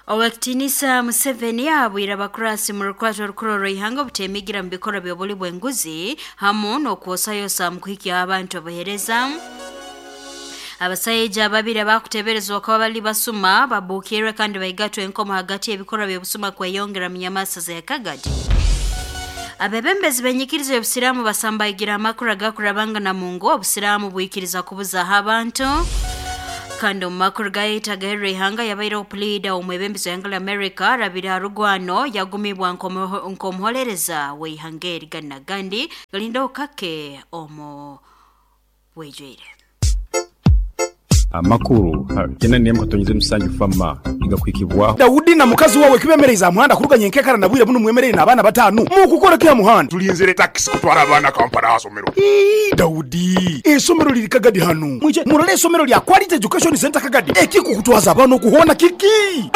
Owekitinisa Museveni abwira abakurasi mu rukwatiro olukulu lw'eihanga obutemigira mu bikolwa by'obuli bw'enguzi hamu n'okuwosayosa mu kuhikya abantu obuhereza. Abasajja babiri abakuteberezebwa kuba bali basuma babuukirwe kandi bayigatwa enkomo hagati y'ebikolwa by'obusuma kweyongera mu Nyamasaza ya Kagadi. Abebembezi benyikiriza obusiraamu basambayigira amakuru agakurabanga na mungu obusiraamu buyikiriza kubuzaho abantu. Kandi makuru gaita gaherwe ihanga yabaira opulida omwebembezo yangala America rabira rugwano yagumibwa nkomuholereza we ihangeri ganna gandi lindo kake omo wejere amakuru kena niye mkatonyize musanju fama igakwikibwa Daudi na mukazi wawe kibemereza muhanda kuruganye nkekara nabwire buno mwemerere nabana batanu mu kukora kya muhanda tulinzere taxi kutwara abana Kampala hasomero Daudi esomero liri Kagadi hano muje murale esomero lya Quality Education Center Kagadi ekikukutwaza abana kuhona kiki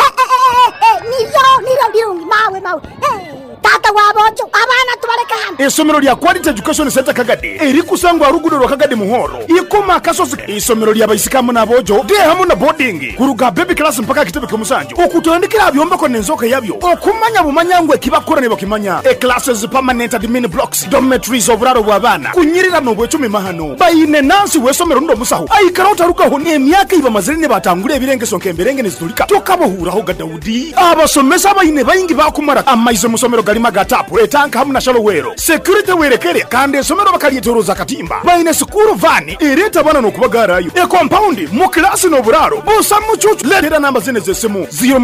niro mawe tata wabojo abana tubareka hano esomero lya Quality Education Center Kagadi eri kusangwa rugudo rwa Kagadi muhoro ikoma kasozi esomero lya bayisikamu nabojo de hamu na boarding kuruga baby class mpaka kitebe kumusanju okutondekera abyomba ko nenzoka yabyo okumanya bumanyangwe kibakora nebo kimanya classes permanent admin blocks dormitories oburaro bw'abana kunyirira no bwecumi mahano bayine nansi wesomero ndo musaho ayikarota rukaho n'emyaka iba mazirine batangure ebirengeso nkemberenge nezitulika tokabohuraho ga Daudi abasomesa bayine bayingi bakumara amaize musomero galima gatapu etanka hamu na shalowero security werekere kandi esomero bakalietoroza katimba bayine school van ereta bana no kubagarayo compound mu class no buraro busa mucucu letera namba zene zesemu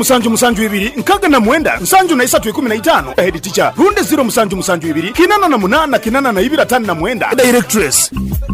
0 nkaga na mwenda nsanju na isa 15 head teacher runde 0 kinana na munana kinana na ibira tani na mwenda directress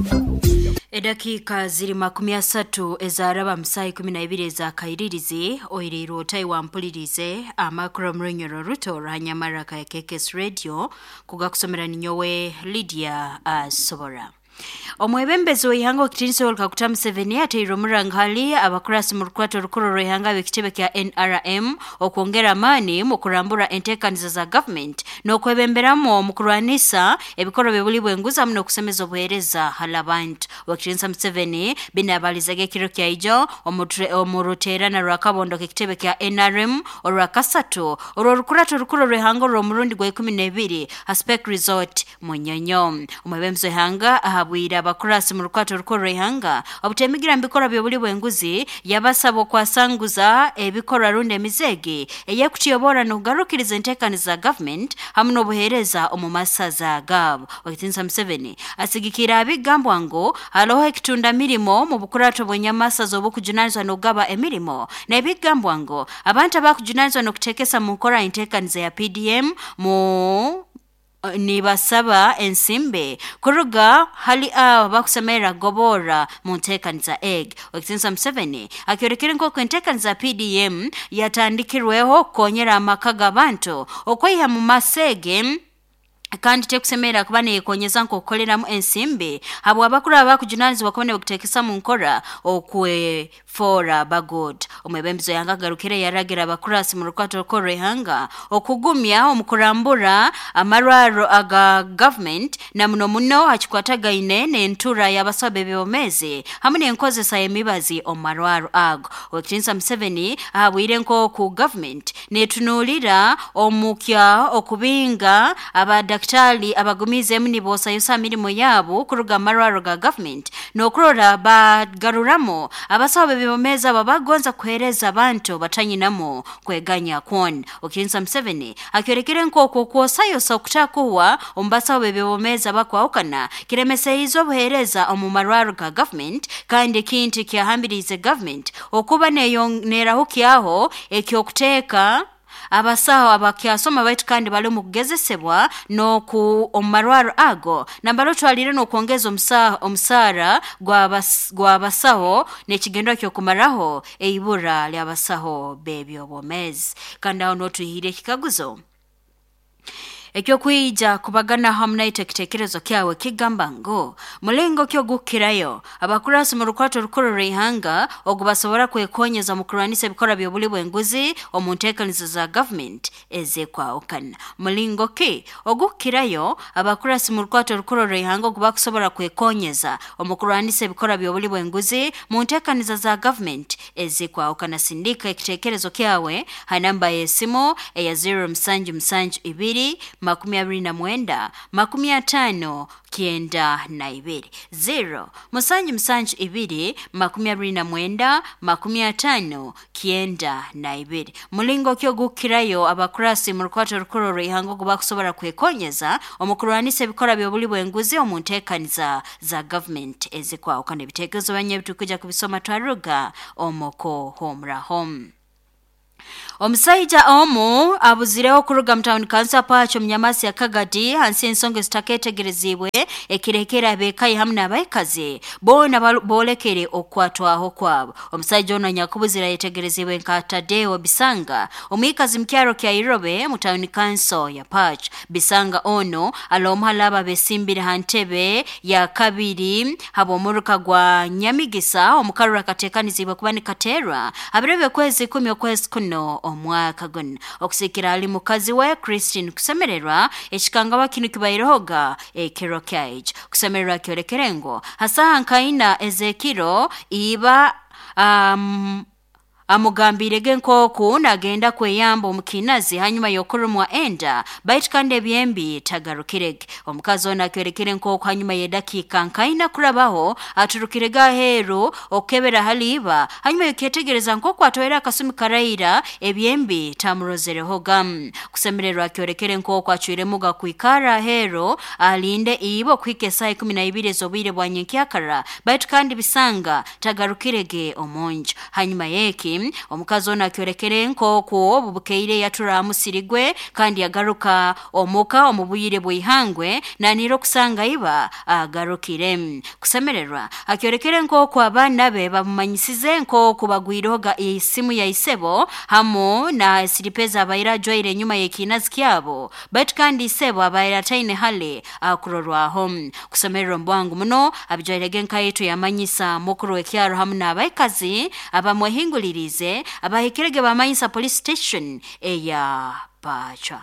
Edakika ziri 30 ezaraba msai 12 za kairirizi oiriro taiwa mpulirize amakuru mrunyoro ruto ranyamara ka KKS radio kugakusomera ninyowe Lydia Sobora. Omwebembezi w'ihanga okitinisa olka kuta Museveni ateiro murangali abakurasi mu rukwatiro olukulu lw'eihanga b'ekitebe kya NRM okwongera amaani mu kurambura enteekaniza za government n'okwebemberamu mu kulwanisa ebikolwa by'obuli bw'enguzi hamu n'okusemeza obuweereza halabantu. Okitinisa Museveni binaabalizaga ekiro kyaijo omuruteerana lwa kabondo k'ekitebe kya NRM olwakasatu olw'olukurata olukulu lw'eihanga olw'omulundi gwa 12 Aspect Resort mu Nyonyo. Omwebembezi w'eihanga ahabwira abakurasi mu rukwatiro olukulu lw'eihanga obutemigira mu bikolwa by'obuli bw'enguzi yabasaba okwasanguza ebikolwa runde emizege eyekutiyobora n'okugarukiriza enteekaniza za government hamu n'obuheereza omu masaza gaabo. Okitinisa Museveni asigikira abigambwa ngo haloho ekitunda mirimo mu bukurato bw'enyamasaza obukujunanizwa n'okugaba emirimo n'ebigambwa ngo abantu abakujunanizwa n'okuteekesa mu nkola enteekaniza ya PDM mu nibasaba ensimbe kuruga hali bakusemera gobora mu nteekaniza egg. Okitinisa Museveni akyorekera nkoko enteekaniza PDM yatandikirweho konyera amaka g'abantu okweyiha mu masege kandi tekusemera kuba nekonyeza nkokoleramu ensimbe habwa abakuru abakujunanizibwa kubone okuteekesa mu nkora okwefora bagod. Omwebembezi yanga garukire yaragira abakurasi mu rukwatiro olukulu lw'eihanga okugumya omukurambura amarwaro aga government na muno hakikwatagaine n'entura y'abasabe b'omezi hamu n'enkozesa y'emibazi omu marwaro ago. Okitinisa Museveni ahabwire nko ku government netunuulira omukya okubinga daktari abagumize munibosa yosa mirimo yabo kuruga marwaro ga government n'okurora bagaruramo abasabe b'omeza babagonza kuhereza abantu batanyinamo kweganya kwon. Okitinisa Museveni akyorekere nkoko kwosayosa okutakuwa ombasabe b'omeza bakwawukana kiremeseizo obuheereza omu marwaro ga government kandi kinti kyahambirize government okuba nerahukyaho ekyokuteeka abasaho abakyasoma baitu kandi bali mu kugezesebwa n'oku omarwaro ago nambalo twalire n'okwongeza omusara gwabasaho n'ekigendo ky'okumaraho eibura ly'abasaho b'ebyobwomezi. Kandi aho n'otuyihire ekikaguzo ekyo kuija kubagana hamna itekitekerezo kyawe kigamba ngo mulingo kyo gukirayo abakurasi mu rukwato rukuru rihanga ogubasobora kwekonyeza mu kurwanisa bikora byobuli bwenguzi omuntekanizo za government ezekwa okana mulingo ki ogukirayo abakurasi mu rukwato rukuru rihanga ogubakusobora kwekonyeza omukurwanisa bikora byobuli bwenguzi muntekanizo za government ezekwa okana sindika ekitekerezo kyawe hanamba yesimo eya 0 2 50 kienda na ibiri 0 2 50 kienda na ibiri mulingo kyo gukirayo abakurasi mu rukwato rukuru rwihango kubakusobora kwekonyeza omukurwanise bikora byobuli bwenguzi omuntekaniza za government ezekwa okane bitekerezo banyebitu kujja kubisoma twaruga omoko homra home. Omusaija omu abuzireho kuruga mtown council pacho mnyamasi ya Kagadi hansi ensongo zitaketegerezibwe ekirekera bekayi hamna abaikazi bona bolekere okwatwaho kwabo omusaija ono nyakubuzira yetegerezibwe nkatadeo Bisanga omwikazi mkyaro kya Irobe mu town council ya Pach Bisanga ono alomhalaba besimbire hantebe ya kabiri habomuruka gwa Nyamigisa omukarura katekanizibwe kubani katerwa abirebe kwezi 10 okwezi kuno omwaka gun okusikira ali mukazi we Christine kusemererwa ekikanga bakinu kibairoga ekero cage kusemererwa kyorekerengo hasa nkaina Ezekiro iba amugambirege nkoku nagenda kweyamba omukinazi hanyuma yokurumwa enda baitkande byembi tagarukirege omukazi ona kyorekere nkoku hanyuma yedakika nkaina kurabaho aturukirega hero okebera haliba hanyuma yoketegereza nkoku atoera akasumi karaira ebyembi tamurozereho gam kusemererwa kyorekere nkoku achwire muga kuikara hero alinde ibo kwikesa 12 zobire bwanyenkyakara baitkande Bisanga tagarukirege omonjo hanyuma yeki omukazi ona kyorekere nkoku obubukeire yatura musirigwe kandi yagaruka omuka omubuyire bwihangwe naniro kusanga iba agarukire kusemererwa akyorekere nkoku abana be bamanyisize nkoku bagwiroga isimu ya isebo hamo na silipeza abaira joire nyuma yekinazi kyabo but kandi isebo abaira taine hale akurorwa home kusemererwa mbwangu muno abijoirege nkayetu yamanyisa mukuru wekyaro hamuna abaikazi abamwehingulirize abahekirege bamanyisa police station eya Pacha.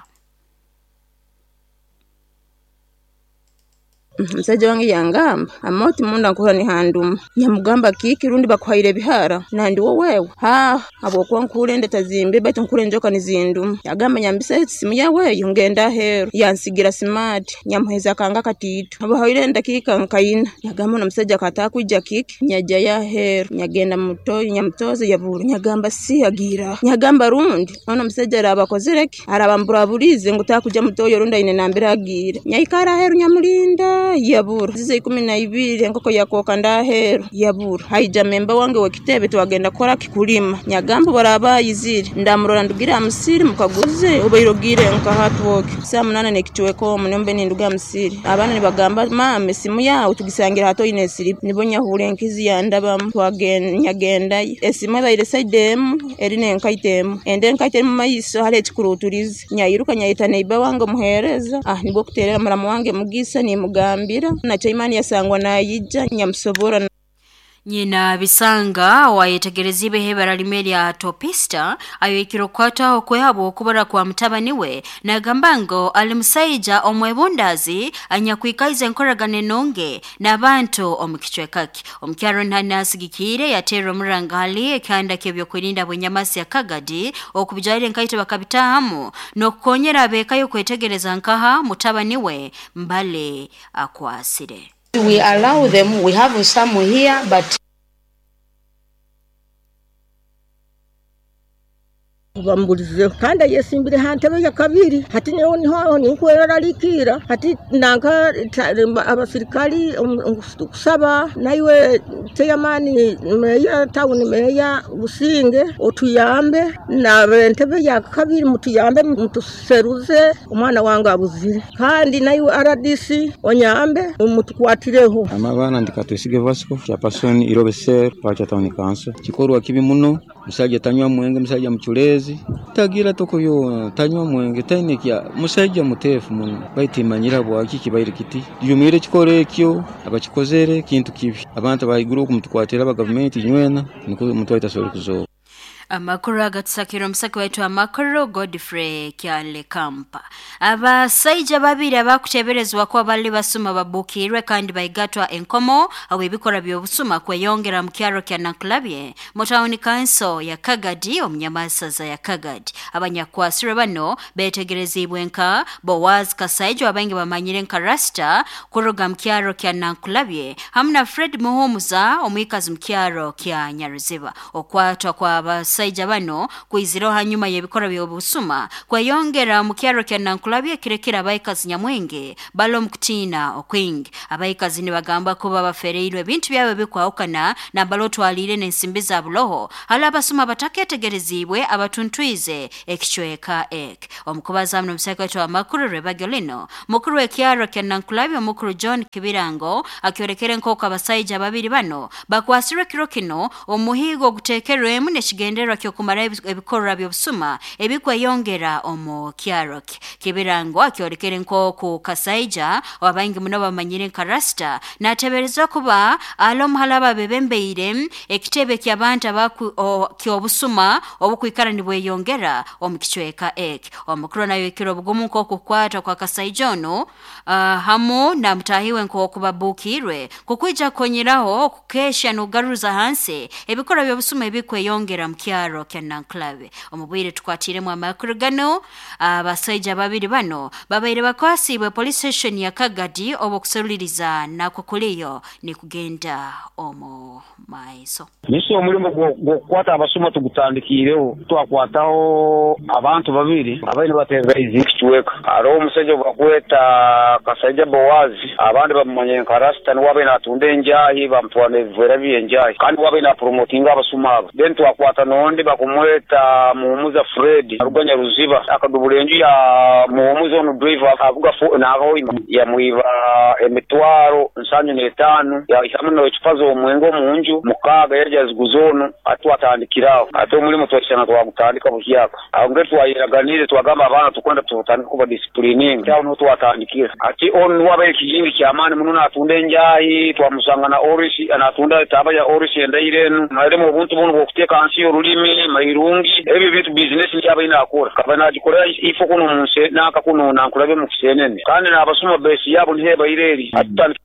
Msaja wange yangamba amoti munda nkuhura ni handuma nyamugamba kiki rundi bakwaire bihara nandi wowewe abo kwa nkure ndetazimbe baitu nkure njoka nizinduma yagamba nyambisa simu yawe yongenda hero yansigira smart nyamuheza kanga katitu abo haire ndakika nkaina yagamba na msaja kata kujja kiki nyaja ya hero nyagenda nyamtoze yaburu nyagamba si yagira nyagamba rundi ona msaja rabakozereki arabambura burize ngutaka kujja mutoyo runda ine nambira agira nyayikara hero nyamulinda yabura zize 12 nkoko yakoka ndahero yabura haija memba wange wekitebe twagenda kora kikulima nyagambo barabayizire ndamurora ndugira musiri mukaguze ubayirogire nkahatwoke saa 8 nekitweko munombe ninduga musiri abana nibagamba mame simu yawe tugisangira hato inesiri nibonya hure nkizi yandabam twagenda esima bayire sidem erine nkaitemu ende nkaitemu mayiso hale tikuruturize nyayiruka nyayita neiba wange muhereza nibo kuterera maramu wange mugisa ni mugambi na chaimani yasangwa na yija nyamsobora Nyina Bisanga wayetegerezibe hebara limeli ya Topista ayo ikirokwata okwehabo okubara kwa mtabaniwe na gambango alimusaija omwebundazi anyakwikaize nkoragane nonge na bantu omukichwekaki omkyaro nanasigikire yatero murangali ekanda kebyo kulinda bwenyamasi ya Kagadi okubijaire nkaite bakabitahamu nokukonyera bekayo kwetegereza nkaha mutabaniwe mbale akwasire. We allow them, we have some here, but bambulize kanda yesimbire hantebe ya kabiri hati niho ninkwera likira hati nanka abasirikali kusaba naiwe teyamani meya town meya Businge otuyambe na ntebe ya kabiri mutuyambe mutuseruze umwana wanga abuzire kandi naiwe RDC onyambe mutukwatireho amabana ndikatwesige Vasco cha person Irobe ser Pacha town council kikorwa kibi muno musaje tanywa mwenge musaje mchulezi tagira tokoyo tanywa mwenge tainikia musajja mutefu muno baitimanyira bwaki kibaire kiti yumire kikore kyo abakikozere kintu kibi abantu bayiguru kumtukwatira ba government nywena niko muntu aitasoro kuzo amakuru agatusakira omusaki waitu amakuru Godfrey Kyale Kampa abasaija babiri abakuteberezwa kwa bali basuma babukirwe kandi bayigatwa enkomo awebikora byobusuma kweyongera mu kyaro kya Nankulabye mu town council ya Kagadi omunyamasaza ya Kagadi abanyakwasire bano betegerezibwe nka Boaz Kasaija abangi bamanyire nka Rasta kuruga mu kyaro kya Nankulabye hamna Fred Muhumuza omwikazi mu kyaro kya Nyaruziba okwatwa kwa saija bano kuiziro hanyuma yebikora byobusuma kweyongera mu kyaro kya Nankulabye kirekera abayikazi nyamwenge balo mukutina okwing abayikazi ni bagamba ko babafereirwe bintu byawe bikwawukana na balo twalire n'ensimbi za buloho hala abasuma bataketegerezibwe abatuntwize ekicweka ek omukubaza mu msakato wa makuru Rebagolino mukuru w'ekyaro kya Nankulabye mukuru John Kibirango akyorekere nkoka abasaija babiri bano bakwasire kirokino omuhigo gutekerwemu n'ekigendera kyokumara ebikorwa byobusuma ebikweyongera omu kyaro Kibirango akyorekere nkoku Kasaija wabangi muno bamanyire nka Rasta nateberezwa kuba alomhalaba bebembeire ekitebe ky'abantu kyobusuma obukwikara nibweyongera omu kicweka ek omukuru nayo ekiro bugumu nkoku kwata kwa Kasaija ono hamu na mtahiwe nkoku babukirwe kukwija konyiraho kukesha nugaruza hansi ebikorwa byobusuma ebikweyongera mu kyaro kya Nankulabye omubwire tukwatire mu amakuru gano abasaija babiri bano babaire bakwasibwe police station ya Kagadi obukusoliriza nako kuliyo ni kugenda omo maiso niso omulimo gwokwata abasuma tugutandikireho twakwataho abantu babiri abaine bateza izikicweka aro omusajja bakweta Kasaija Boaz abandi bamanye nka Rasta ni wabaine atunde enjahi bamtwane vwera byenjahi kandi wabaine promotinga abasuma abo then twakwata nondi bakumweta Muhumuza Fred aruganya Ruziba akadubulenju ya Muhumuza ono driver avuga naho ya muiva emitwaro nsanyu n'etano ya ihamno ekipazo omwengo munju mukaga yarya ziguzono atwatandikiraho ato muri mutwashana twagutandika buhyaka aho ngetu wayiraganire twagamba abana tukwenda tutandika kuba disciplining cyaho no twatandikira ati on wabaye kijingi cyamane muno natunde njyahi twamusangana Orishi anatunda tabaya Orishi ndairenu nare mu buntu bunu bokuteka ansi y'urulimi mayirungi ebi bitu business cyaba inakora kabana gikorera ifo kuno munse naka kuno Nankulabye mu kisenene kandi nabasuma besi yabo nteba ireri atandika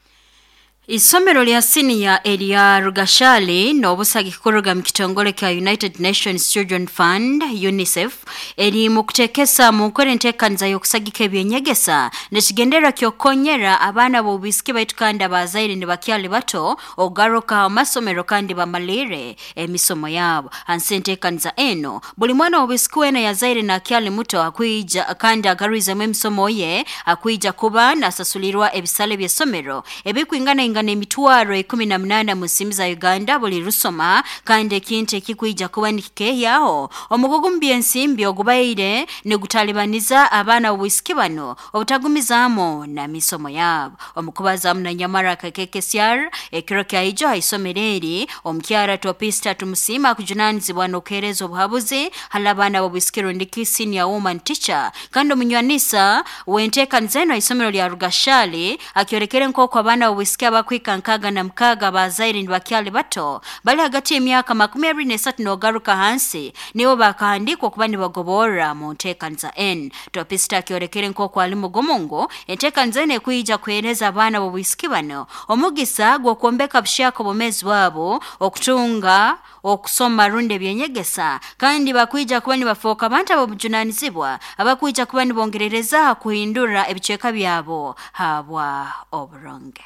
Isomero lya senior Elia Rugashali n'obusagi kuruga mu kitongole kya United Nations Children Fund UNICEF eri mu kutekesa mu ntekanza y'okusagika ebyenyegesa n'ekigendera kyokonyera abana b'obisiki baitukanda bazaire ne bakyali bato ogaruka amasomero kandi bamalire emisomo yabo ansentekanza eno buli mwana w'obisiki wena yazaire na kyali muto akwija kandi agaruiza mu emisomo ye akwija kuba nasasulirwa ebisale by'esomero ebikwingana emitwaro 18 mu nsimbi za Uganda buli rusoma kandi ekintu ekikwija kuba nikikeyaho omugugumbye ensimbi ogubaire ne gutalibaniza abana obwisiki bano obutagumizamo na misomo yabo omukubaza muna Nyamara KKCR ekiro kya ijo isomereri omukyara Topista tumusima kujunanizibwa n'okuhereza obuhabuzi halabana obwisiki rundiki senior woman teacher kandi omunywanisa wentekanza eno isomero lya Rugashali akyorekere nkoko abana obwisiki kwika nkaga na mkaga bazaire ni bakyali bato bali hagati emyaka 23 n'ogaruka hansi nibo bakahandikwa kuba ni bagobora mu ntekanza N Topista kyorekere nkoko ali mugomongo entekanza ene kuija kuhereza abana b'obwisiki bano omugisa gw'okombeka bushaka bomezi wabo okutunga okusoma runde byenyegesa kandi bakwija kuba ni bafoka abantu abujunanizibwa abakwija kuba ni bongerereza kuhindura ebicheka byabo habwa oburonge.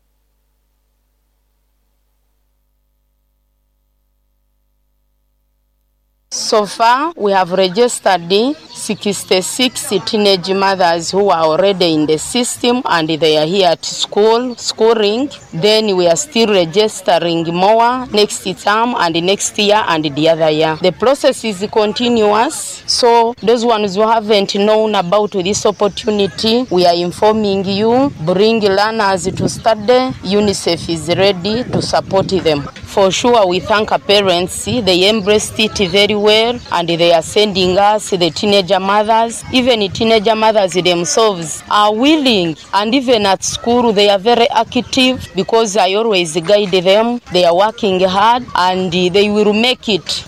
So far, we have registered 66 teenage mothers who are already in the system and they are here at schooling. Then we are still registering more next term and next year and the other year. The process is continuous. So those ones who haven't known about this opportunity, we are informing you, bring learners to study. UNICEF is ready to support them. For sure, we thank our parents. They embraced it very well, and they are sending us, the teenager mothers. Even teenager mothers themselves are willing, and even at school, they are very active because I always guide them. They are working hard, and they will make it.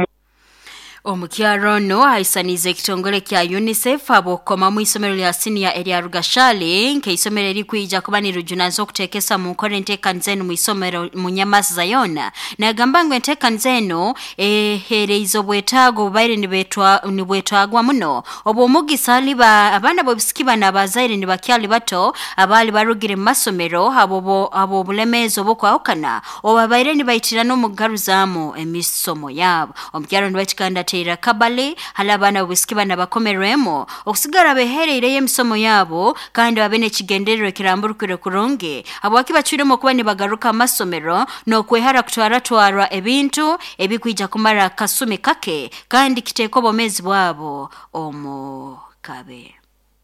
Omukyaro no aisanize kitongole kya UNICEF abokoma mu isomero lya senior area Rugashali nke isomero eri kuija kubanira junazo okutekesa mu nkore ntekanzeno mu isomero mu Nyamasi Zayona na gambangwe ntekanzeno hereizo bwetago baire ni bwetagwa muno obumugisali ba abana bobisikiba na bazaire ni bakyali bato abali barugire masomero abo bulemezo bokwaokana obabaire ni bayitirano mu garuzamo emisomo yabo omukyaro ni batikanda tera kabale halabana bwisikiba na bakomeremo okusigara behereire y'emisomo yabo kandi babene kigenderero kiramburukire kuronge abwaki baciremo kuba ni bagaruka masomero no kwehara kutwara ebintu ebikwijja kumara kasumi kake kandi kiteko bomezi bwabo omo kabe.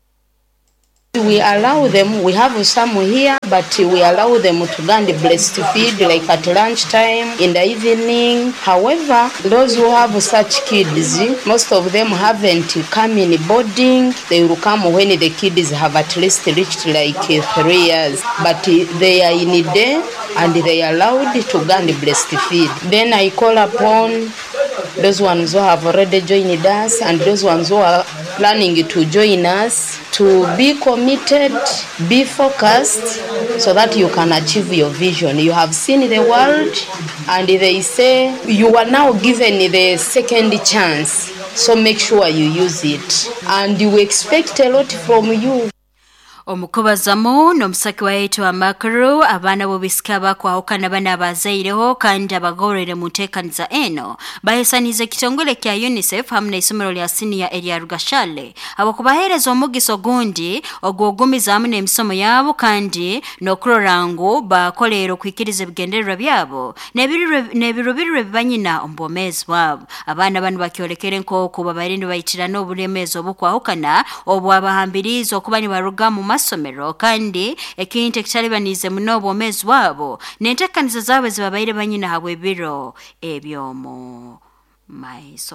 We allow them, we have some here, but we allow them to go and breastfeed like at lunchtime, in the evening. However, those who have such kids, most of them haven't come in boarding. They will come when the kids have at least reached like 3 years. But they are in a day and they are allowed to go and breastfeed. Then I call upon those ones who have already joined us and those ones who are planning to join us to be committed, be focused, so that you can achieve your vision. You have seen the world and they say you are now given the second chance, so make sure you use it. And we expect a lot from you. Omukobazamo n'omusaki wa yetu amakuru abana bobisikaba kwa okana bana bazaireho kandi abagorere mutekaniza eno bayesanize kitongole kya UNICEF hamwe n'isomero lya senior area Rugashale abakubahereza omugiso gundi ogwogumiza hamwe n'emisomo yabo kandi n'okrorango bakolero kwikiriza bigenderero byabo nebirubirwe bibanyina ombomezi bwabo abana banu bakyolekere nko kuba barindi bayitirana obulemezo bukwahukana obwabahambirizo okubani baruga mu masomero kandi ekinte kitalibanize muno bomezi wabo nentekaniza zawe zibabaire banyina habwe biro ebyomo maiso.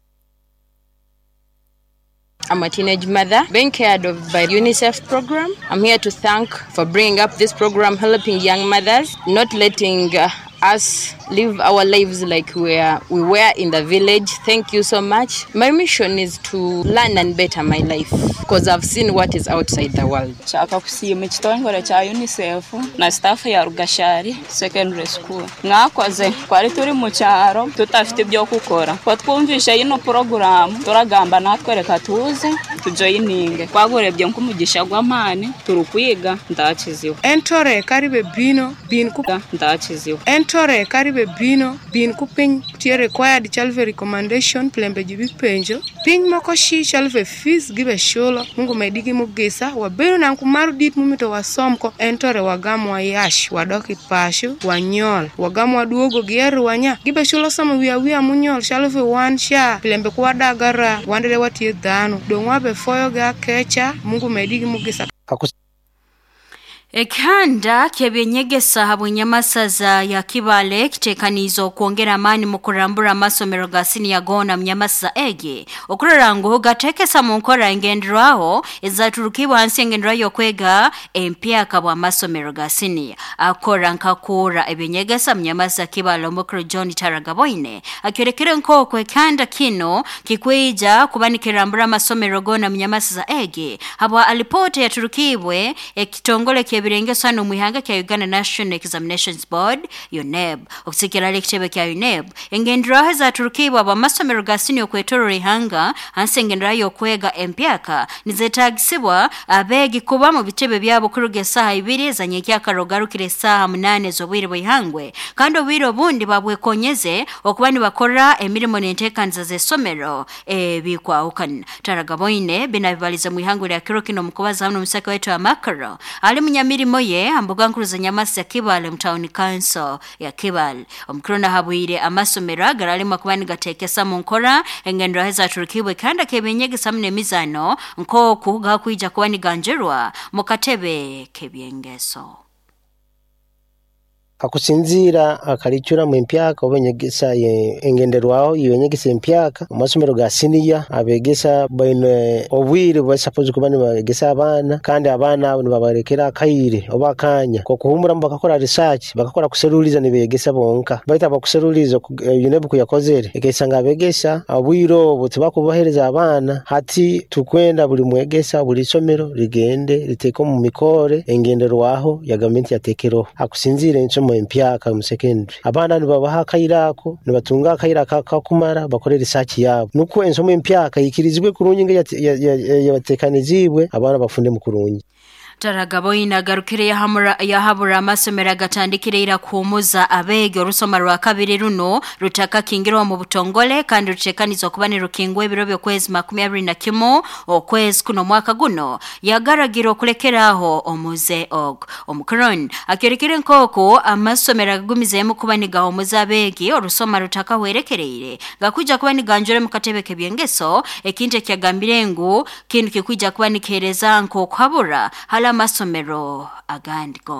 I'm a teenage mother being cared of by UNICEF program. I'm here to thank for bringing up this program, helping young mothers, not letting us live our lives like we were in the village. Thank you so much. My mission is to learn and better my life because I've seen what is outside the world. Chaka kusiye kitongole cha UNICEF na staff ya Rugashari secondary school. Ngakwaze kwari turi mu cyaro tutafite byo gukora. Twumvisha ino program turagamba natwe reka tuze tujoyininge. Kwagorebye nkumugisha gw'amani turukwiga ndakiziwe. Entore karibe bino bin kupa ndakiziwe. Entore karibe bino bin kupin tie required chalve recommendation plembe jibi penjo pin moko shi chalve fees give shola mungu medigi mugesa wabero na kumaru dit mumito wasomko entore wagamu wa yash wadoki pashu wanyol wagamu waduogo gieru wanya give shola sama wia munyol chalve wan sha plembe kwa dagara wandere watie dhanu dongwa be foyo ga kecha mungu medigi mugesa. Ekanda kyebenyegesa habwe Nyamasaza ya Kibale kitekanizo kuongera amani mu kurambura masomero ga senior gona Nyamasaza ege okurarango gatekesa mu nkora engenderaho ezaturukibwa hansi engenderayo kwega empyaka bwa masomero ga senior akora nkakura ebenyegesa Nyamasaza Kibale Omukro John Taragaboine akyorekere nko kwekanda kino kikweja kubanikirambura masomero gona Nyamasaza ege habwa alipote ya turukibwe ekitongole birenge sano muhanga kya Uganda National Examinations Board UNEB okusikira lekitebe kya UNEB engendera za turukibwa ba masomero ga senior kwetoro rihanga hansengendera yo kwega empyaka nizetagisibwa abegi kuba mu bitebe byabo kuruge saha 2 za nyekyaka rogarukire saha 8 zobwire bwihangwe kandi obwire obundi babwekonyeze okubani bakora emirimo n'entekanza ze somero bikwa okan Taragaboine binabibaliza muhangwe ya kirokino mukubaza hano musaka wetu wa Makaro ali munyamiri moye ambuga nkuruza Nyamasi ya Kibale mtauni council ya Kibale omkrona habwire amasomero agarali makubani gatekesa mu nkora engendera heza turukibwe kandi kebenyegesa mune mizano nko kuga kuija kubani ganjerwa mukatebe kebyengeso. akusinzira akalichura mu mpyaka obenyegesa engenderwaho yenyegesa empyaka amasomero ga senior abegesa baine obwire basapoze kubani bagesa abana kandi abana abo babarekera akayire obakanya ko kuhumura bakakora research bakakora kuseruliza nibegesa bonka baita bakuseruliza yunebu kuyakozere ekesanga begesa abwiro botibakubahereza abana hati tukwenda buli mwegesa buli somero rigende riteko mu mikore engenderwaho ya government yatekero akusinzira incho mu mpyaka mu secondary abana nibabaha akayirako nibatunga akayira kakumara bakore research yabo nuko enso mu mpyaka yikirizwe kurunyi yabatekanizibwe abana bafunde mu kurunyi Taragabo inagarukire yahabura amasomero gatandikire irakuumuza abege orusoma rwa kabiri runo rutaka kingiro mu butongole kandi rucekanizo kubani rukingwe biro byo kwezi 21 okwezi kuno mwaka guno yagaragiro kulekeraho omuze og omukron akerekere nkoko amasomero agumizemo kubani ga omuza abege orusoma rutaka werekereire gakuja kubani ganjore mu katebe kebyengeso ekinte kyagambire ngo kintu kikuja kubani kereza nkoko habura hala masomero agandi go